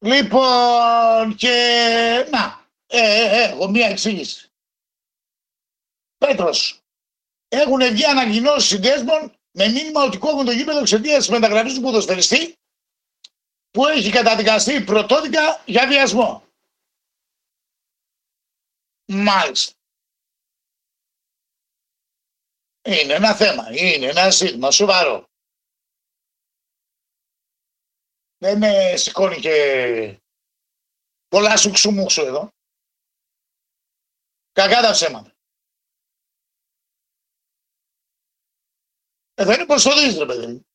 Λοιπόν, και να, έχω μία εξήγηση. Πέτρος, έχουν βγει ανακοινώσεις συνδέσμων με μήνυμα ότι κόβουν το γήπεδο εξαιτίας της μεταγραφής του ποδοσφαιριστή που έχει καταδικαστεί πρωτόδικα για βιασμό. Μάλιστα. Είναι ένα θέμα, είναι ένα ζήτημα σοβαρό. Δεν με σηκώνει και πολλά σουξουμούξου εδώ. Κακά τα ψέματα. Δεν είναι πως το δεις ρε παιδί.